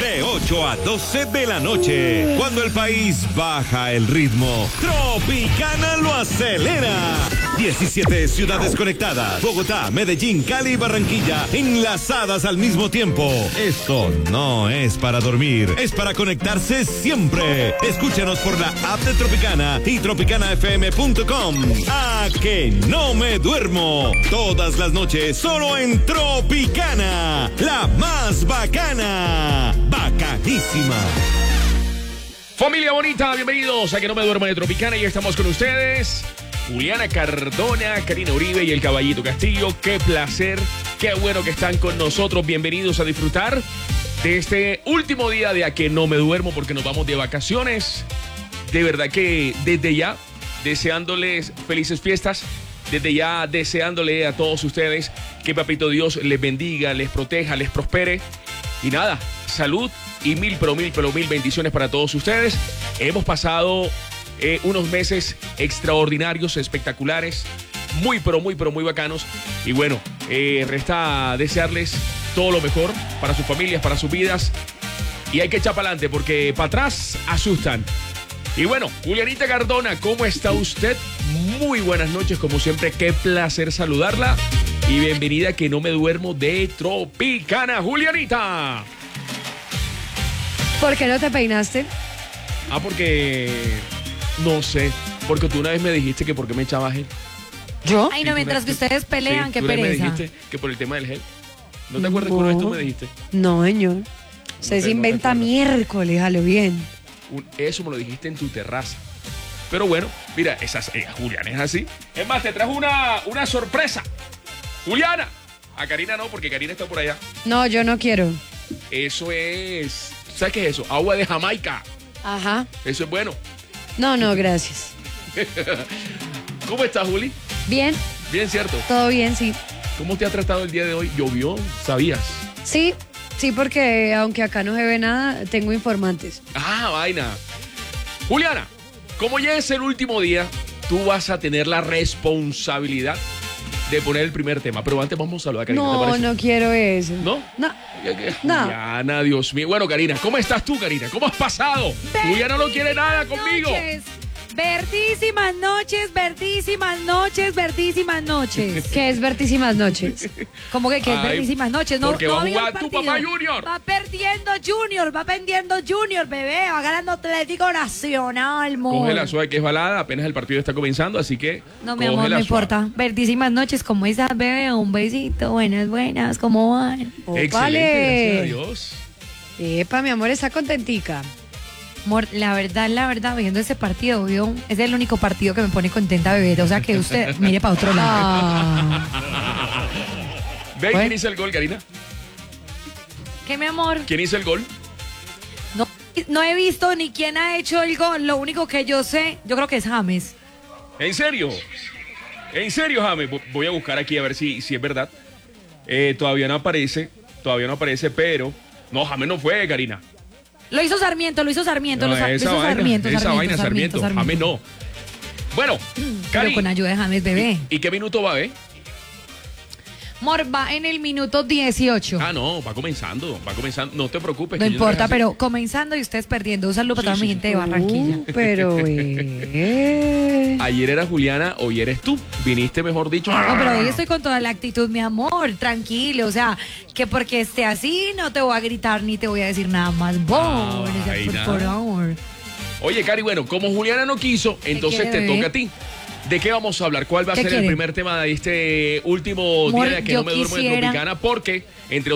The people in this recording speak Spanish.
De 8 a 12 de la noche, cuando el país baja el ritmo, Tropicana lo acelera. 17 ciudades conectadas, Bogotá, Medellín, Cali y Barranquilla, enlazadas al mismo tiempo. Esto no es para dormir, es para conectarse siempre. Escúchanos por la app de Tropicana y tropicanafm.com. ¡A que no me duermo! Todas las noches, solo en Tropicana, la más bacana. Bacanísima. Familia bonita, bienvenidos a Que No Me Duermo de Tropicana. Y estamos con ustedes, Juliana Cardona, Karina Uribe y el Caballito Castillo. Qué placer, qué bueno que están con nosotros. Bienvenidos a disfrutar de este último día de A Que No Me Duermo, porque nos vamos de vacaciones. De verdad que desde ya, deseándoles felices fiestas. Desde ya deseándole a todos ustedes que Papito Dios les bendiga, les proteja, les prospere. Y nada, salud y mil bendiciones para todos ustedes. Hemos pasado unos meses extraordinarios, espectaculares, muy bacanos. Y bueno, resta desearles todo lo mejor para sus familias, para sus vidas. Y hay que echar para adelante porque para atrás asustan. Y bueno, Julianita Cardona, ¿cómo está usted? Muy buenas noches, como siempre, qué placer saludarla. Y bienvenida a Que No Me Duermo de Tropicana, Julianita. ¿Por qué no te peinaste? Porque... no sé, porque tú una vez me dijiste que por qué me echabas gel. ¿Yo? Ay, no, mientras que ustedes pelean, qué pereza. Me dijiste que por el tema del gel. ¿No te acuerdas que una vez tú me dijiste? No, señor. Se inventa miércoles, a lo bien. Eso me lo dijiste en tu terraza. Pero bueno, mira, Juliana es así. Es más, te trajo una sorpresa. Juliana. A Karina no, porque Karina está por allá. No, yo no quiero. Eso es... ¿Sabes qué es eso? Agua de Jamaica. Ajá. Eso es bueno. No, gracias. ¿Cómo estás, Juli? Bien. Bien, ¿cierto? Todo bien, sí. ¿Cómo te ha tratado el día de hoy? ¿Llovió? ¿Sabías? Sí, porque aunque acá no se ve nada, tengo informantes. Ah, vaina. Juliana, como ya es el último día, tú vas a tener la responsabilidad de poner el primer tema. Pero antes vamos a saludar a Karina, ¿te parece? No quiero eso. ¿No? No. Juliana, Dios mío. Bueno, Karina, ¿cómo estás tú, Karina? ¿Cómo has pasado? Juliana no quiere nada conmigo. Verdísimas noches. ¿Qué es Vertísimas Noches? ¿Cómo que qué es Verdísimas noches? No, porque va a jugar tu papá Junior. Va perdiendo Junior, bebé. Va ganando Atlético Nacional, amor. Coge la suave que es balada, apenas el partido está comenzando, así que no, mi amor, no importa. Verdísimas noches, ¿cómo estás, bebé? Un besito, buenas, ¿cómo van? Excelente, gracias a Dios. Epa, mi amor, está contentica. Amor, la verdad, viendo ese partido, es el único partido que me pone contenta, bebé. O sea, que usted mire para otro lado. ¿Ve quién hizo el gol, Karina? ¿Qué, mi amor? ¿Quién hizo el gol? No he visto ni quién ha hecho el gol. Lo único que yo sé, yo creo que es James. ¿En serio? James? Voy a buscar aquí a ver si es verdad. Todavía no aparece, pero... No, James no fue, Karina. Lo hizo Sarmiento. No, esa vaina, Sarmiento. James no. Bueno, pero con ayuda de James, bebé. ¿Y qué minuto va a ver? Amor, va en el minuto 18. Ah, no, va comenzando. No te preocupes. No importa, pero comenzando y ustedes perdiendo. Un saludo para toda mi gente de Barranquilla. Pero, ayer era Juliana, hoy eres tú. Viniste, mejor dicho. No, pero hoy estoy con toda la actitud, mi amor. Tranquilo, o sea, que porque esté así no te voy a gritar ni te voy a decir nada más. Por favor. Oye, Cari, bueno, como Juliana no quiso, entonces te toca a ti. ¿De qué vamos a hablar? ¿Cuál va a ser el primer tema de este último día de Que No Me Duermo de Tropicana? Porque, entre